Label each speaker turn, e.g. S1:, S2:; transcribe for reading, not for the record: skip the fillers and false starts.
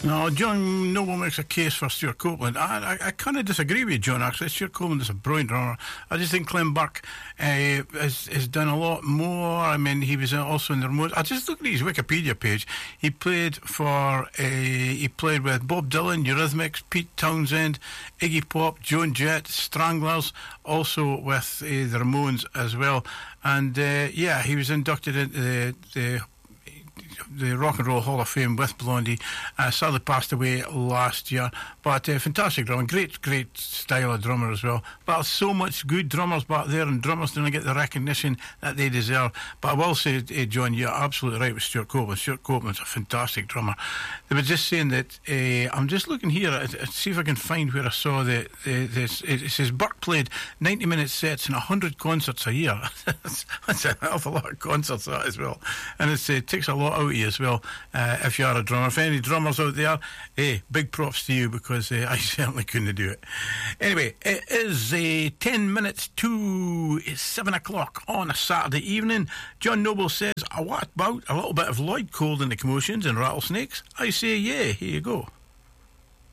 S1: No, John Noble makes a case for Stuart Copeland. I kind of disagree with John, actually. Stuart Copeland is a brilliant drummer. I just think Clem Burke has done a lot more. I mean, he was also in the Ramones. I just looked at his Wikipedia page. He played with Bob Dylan, Eurythmics, Pete Townsend, Iggy Pop, Joan Jett, Stranglers, also with the Ramones as well. And he was inducted into the Rock and Roll Hall of Fame with Blondie. Sadly passed away last year, but fantastic drummer, great style of drummer as well. But so much good drummers back there, and drummers don't get the recognition that they deserve. But I will say, John, you're absolutely right with Stuart Copeland. Stuart Copeland's a fantastic drummer. They were just saying that I'm just looking here to see if I can find where I saw this. It says Burke played 90-minute sets and 100 concerts a year. That's an awful lot of concerts, that as well. And it takes a lot out of you as well, if you are a drummer. If any drummers out there, hey, big props to you, because I certainly couldn't do it. Anyway, it is 10 minutes to 7 o'clock on a Saturday evening. John Noble says, what about a little bit of Lloyd Cole in the Commotions and Rattlesnakes? I say, yeah, here you go.